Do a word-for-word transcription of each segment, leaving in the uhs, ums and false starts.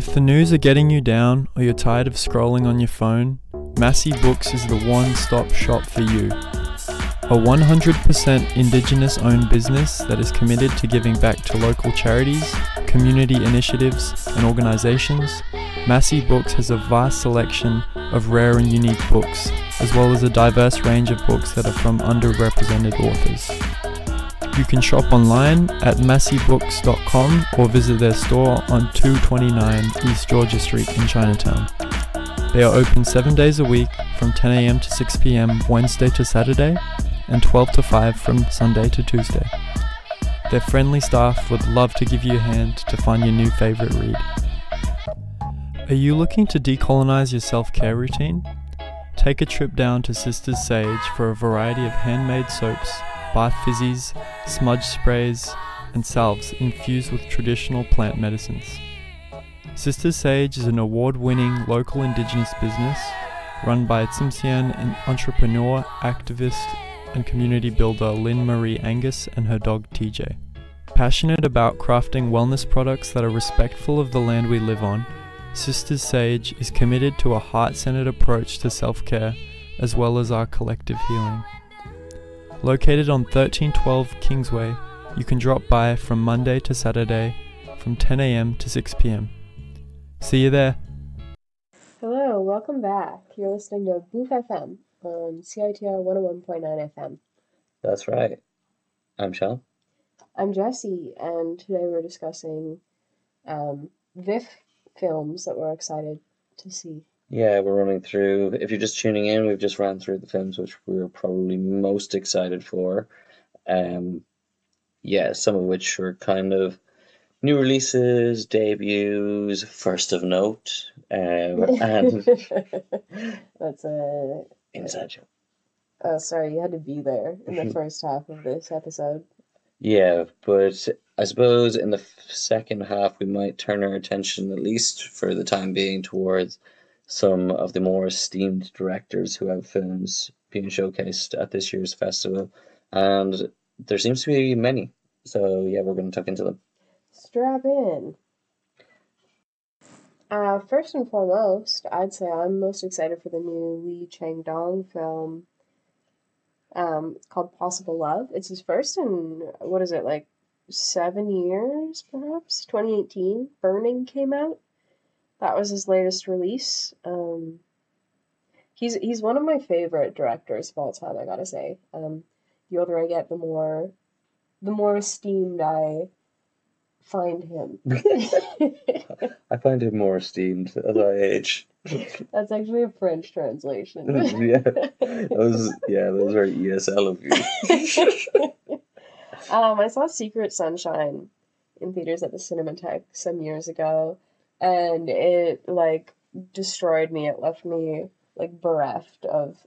If the news are getting you down or you're tired of scrolling on your phone, Massey Books is the one-stop shop for you. A one hundred percent Indigenous-owned business that is committed to giving back to local charities, community initiatives, and organisations, Massey Books has a vast selection of rare and unique books, as well as a diverse range of books that are from underrepresented authors. You can shop online at massey books dot com or visit their store on two twenty-nine East Georgia Street in Chinatown. They are open seven days a week from ten a.m. to six p.m. Wednesday to Saturday and twelve to five from Sunday to Tuesday. Their friendly staff would love to give you a hand to find your new favourite read. Are you looking to decolonize your self-care routine? Take a trip down to Sisters Sage for a variety of handmade soaps, bath fizzies, smudge sprays, and salves infused with traditional plant medicines. Sisters Sage is an award-winning local Indigenous business run by Tsimshian entrepreneur, activist, and community builder Lynn Marie Angus and her dog T J. Passionate about crafting wellness products that are respectful of the land we live on, Sisters Sage is committed to a heart-centered approach to self-care as well as our collective healing. Located on thirteen twelve Kingsway, you can drop by from Monday to Saturday from ten a.m. to six p.m. See you there. Hello, welcome back. You're listening to Boof F M on C I T R one oh one point nine F M. That's right. I'm Sean. I'm Jessie, and today we're discussing um, V I F films that we're excited to see. Yeah, we're running through, if you're just tuning in, we've just ran through the films which we're probably most excited for. Um, yeah, some of which are kind of new releases, debuts, first of note, um, and That's a... inside joke. Oh, sorry, you had to be there in the first half of this episode. Yeah, but I suppose in the f- second half we might turn our attention, at least for the time being, towards some of the more esteemed directors who have films being showcased at this year's festival. And there seems to be many. So yeah, we're going to tuck into them. Strap in. Uh, first and foremost, I'd say I'm most excited for the new Lee Chang-dong film. Um, it's called Possible Love. It's his first in, what is it, like seven years, perhaps? twenty eighteen, Burning came out. That was his latest release. Um, he's he's one of my favorite directors of all time, I gotta say. Um, the older I get, the more the more esteemed I find him. I find him more esteemed as I age. That's actually a French translation. yeah, that was yeah, that was very E S L of you. um, I saw Secret Sunshine in theaters at the Cinematheque some years ago, and it like destroyed me. It left me like bereft of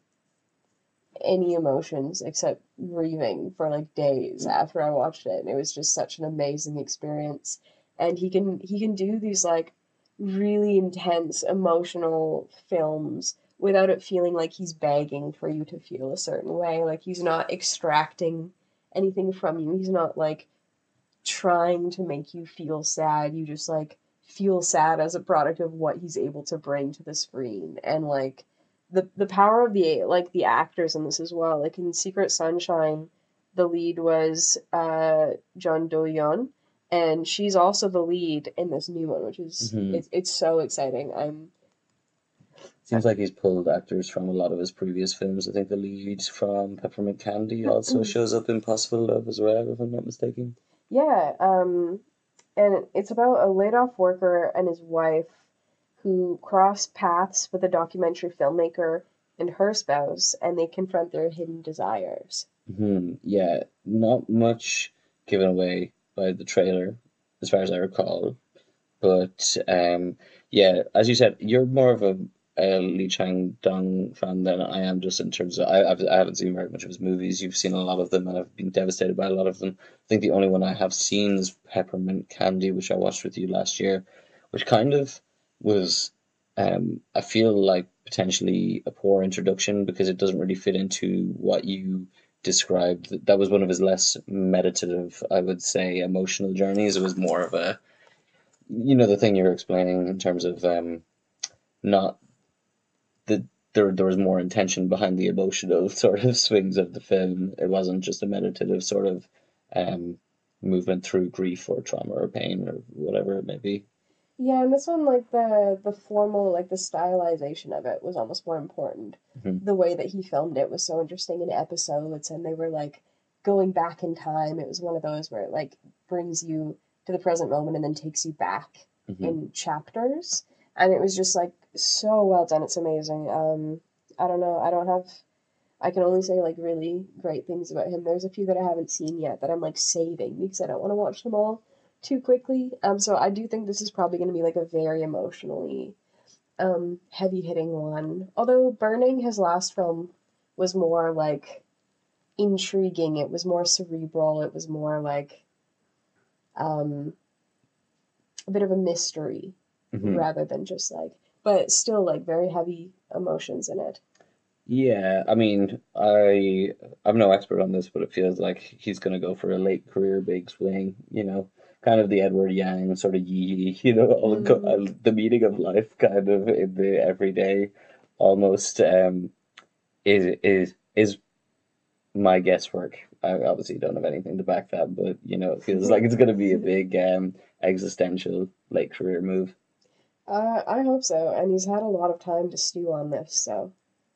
any emotions except grieving for like days after I watched it. And it was just such an amazing experience. And he can he can do these like really intense emotional films without it feeling like he's begging for you to feel a certain way. Like he's not extracting anything from you. He's not like trying to make you feel sad. You just like feel sad as a product of what he's able to bring to the screen. And like the the power of the like the actors in this as well. Like in Secret Sunshine, the lead was uh John Do-yeon, and she's also the lead in this new one, which is Mhm. it's it's so exciting. I'm Seems like he's pulled actors from a lot of his previous films. I think the lead from Peppermint Candy also shows up in Possible Love as well, if I'm not mistaken. yeah, um and it's about a laid off worker and his wife who cross paths with a documentary filmmaker and her spouse, and they confront their hidden desires. Hmm. Yeah, not much given away by the trailer, as far as I recall. But um, yeah, as you said, you're more of a, a Lee Chang-dong fan than I am, just in terms of I I've, I haven't seen very much of his movies. You've seen a lot of them, and I've been devastated by a lot of them. I think the only one I have seen is Peppermint Candy, which I watched with you last year, which kind of was, um, I feel like potentially a poor introduction because it doesn't really fit into what you described. That was one of his less meditative, I would say, emotional journeys. It was more of a you know, the thing you're explaining in terms of um, not the there there was more intention behind the emotional sort of swings of the film. It wasn't just a meditative sort of um movement through grief or trauma or pain or whatever it may be. Yeah, and this one, like the the formal, like the stylization of it was almost more important. Hmm. The way that he filmed it was so interesting in episodes, and they were like going back in time. It was one of those where it like brings you to the present moment and then takes you back Hmm. in chapters, and it was just like so well done. It's amazing. Um, I don't know. I don't have. I can only say like really great things about him. There's a few that I haven't seen yet that I'm like saving because I don't want to watch them all too quickly. Um, so I do think this is probably going to be like a very emotionally um heavy hitting one. Although Burning, his last film, was more like intriguing. It was more cerebral. It was more like um a bit of a mystery Hmm. rather than just like, but still like very heavy emotions in it. Yeah, I mean, I I'm no expert on this, but it feels like he's gonna go for a late career big swing, you know, kind of the Edward Yang sort of yee, you know, all go- Mm, uh, the meaning of life kind of in the everyday almost um is is is my guesswork. I obviously don't have anything to back that, but you know, it feels like it's gonna be a big um existential late career move. uh, I hope so. And he's had a lot of time to stew on this, so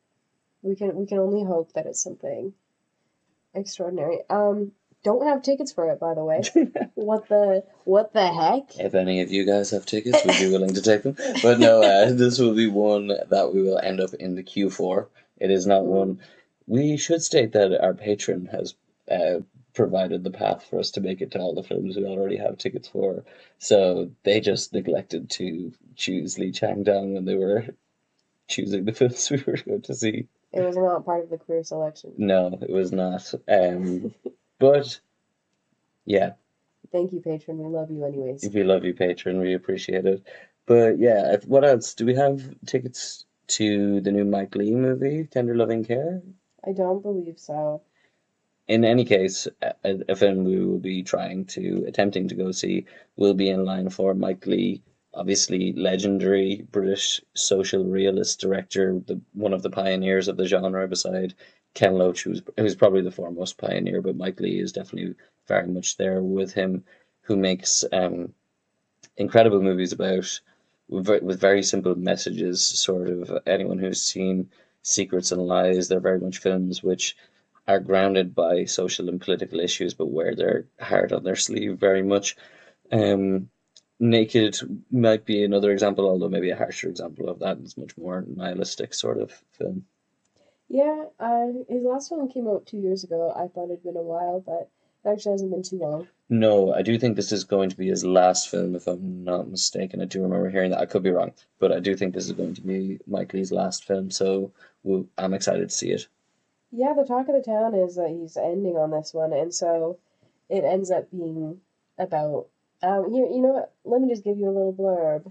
we can we can only hope that it's something extraordinary. Um, don't have tickets for it, by the way. What the what the heck? If any of you guys have tickets, we'd be willing to take them. But no, uh, this will be one that we will end up in the queue for. It is not Mm. one. We should state that our patron has uh, provided the path for us to make it to all the films we already have tickets for. So they just neglected to choose Lee Chang Dong when they were choosing the films we were going to see. It was not part of the career selection. No, it was not. Um, but yeah, Thank you, patron. We love you anyways. we love you, patron. We appreciate it. But yeah, if, what else? Do we have tickets to the new Mike Lee movie, Tender Loving Care? I don't believe so. In any case, a, a film we will be trying to, attempting to go see, will be in line for Mike Lee, obviously legendary British social realist director, the one of the pioneers of the genre beside Ken Loach, who's who's probably the foremost pioneer, but Mike Lee is definitely very much there with him, who makes um incredible movies about with ve- with very simple messages. Sort of anyone who's seen Secrets and Lies, they're very much films which are grounded by social and political issues, but wear their heart on their sleeve very much. Um, Naked might be another example, although maybe a harsher example of that. It's much more nihilistic sort of film. Yeah, uh, his last film came out two years ago. I thought it'd been a while, but it actually hasn't been too long. No, I do think this is going to be his last film, if I'm not mistaken. I do remember hearing that. I could be wrong, but I do think this is going to be Mike Lee's last film, so we'll, I'm excited to see it. Yeah, the talk of the town is that he's ending on this one, and so it ends up being about. Um, here, you know what? Let me just give you a little blurb.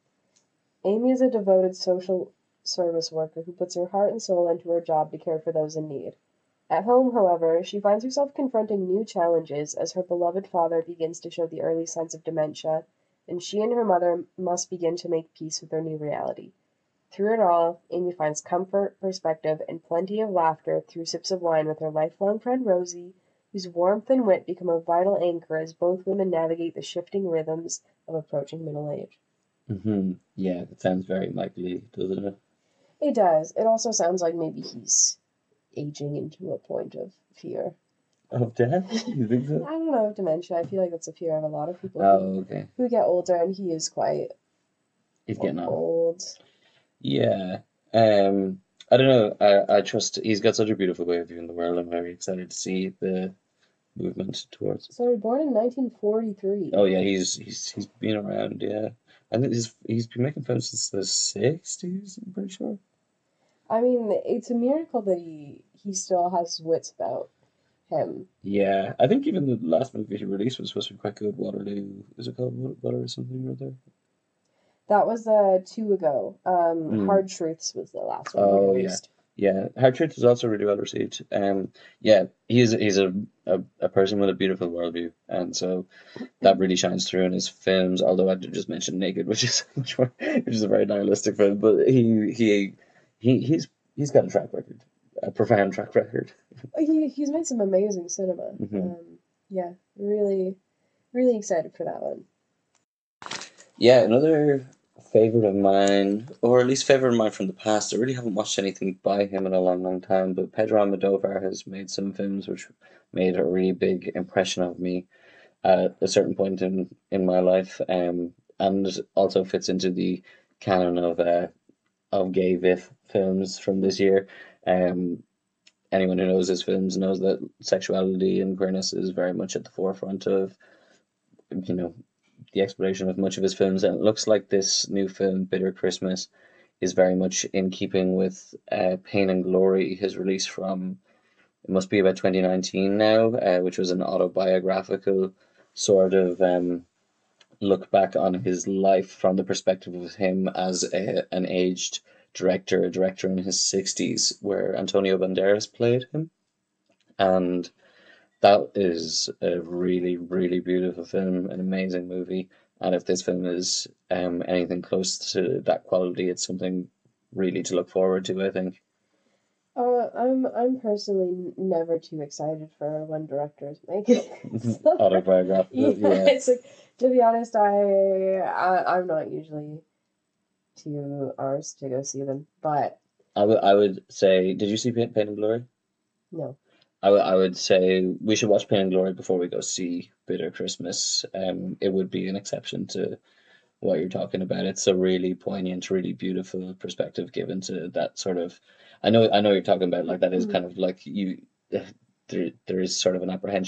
Amy is a devoted social service worker who puts her heart and soul into her job to care for those in need. At home, however, she finds herself confronting new challenges as her beloved father begins to show the early signs of dementia, and she and her mother must begin to make peace with their new reality. Through it all, Amy finds comfort, perspective, and plenty of laughter through sips of wine with her lifelong friend Rosie, whose warmth and wit become a vital anchor as both women navigate the shifting rhythms of approaching middle age. Hmm. Yeah, it sounds very Mike Lee, doesn't it? It does. It also sounds like maybe he's aging into a point of fear. Of death? You think I so? don't know, dementia. I feel like that's a fear of a lot of people who, Oh, okay. who get older, and he is quite He's getting on. old. Yeah. Um, I don't know. I, I trust he's got such a beautiful way of viewing the world. I'm very excited to see the movement towards. So he was born in nineteen forty-three. Oh yeah, he's he's he's been around. Yeah, I think he's he's been making films since the sixties. I'm pretty sure. I mean, it's a miracle that he he still has wits about him. Yeah, I think even the last movie he released was supposed to be quite good. Waterloo, is it called Wa- Water or something or other? That was uh two ago. Um, Mm. Hard Truths was the last one he Oh yeah, released. Yeah, Hard Truth is also really well received. Um, yeah, he's he's a, a, a person with a beautiful worldview, and so that really shines through in his films. Although I did just mention Naked, which is much more, which is a very nihilistic film, but he he he he's he's got a track record, a profound track record. He he's made some amazing cinema. hmm Um, yeah, really, really excited for that one. Yeah, another favorite of mine, or at least favorite of mine from the past. I really haven't watched anything by him in a long, long time, but Pedro Almodovar has made some films which made a really big impression of me at a certain point in in my life, um, and also fits into the canon of uh, of gay V I F films from this year. Um, anyone who knows his films knows that sexuality and queerness is very much at the forefront of, you know, the exploration of much of his films, and it looks like this new film, Bitter Christmas, is very much in keeping with uh, Pain and Glory, his release from, it must be about twenty nineteen now, uh, which was an autobiographical sort of um, look back on his life from the perspective of him as a, an aged director, a director in his sixties, where Antonio Banderas played him. And that is a really, really beautiful film, an amazing movie. And if this film is um, anything close to that quality, it's something really to look forward to, I think. Uh, I'm I'm personally never too excited for when directors make it. So, Autobiographical, yeah, yeah. it's like, to be honest, I, I I'm not usually too arsed to go see them, but I would, I would say, did you see Pain, Pain and Glory? no. I would, I would say we should watch Pain and Glory before we go see Bitter Christmas. Um, it would be an exception to what you're talking about. It's a really poignant, really beautiful perspective given to that sort of. I know, I know you're talking about like that is Mhm. kind of like you. There, there is sort of an apprehension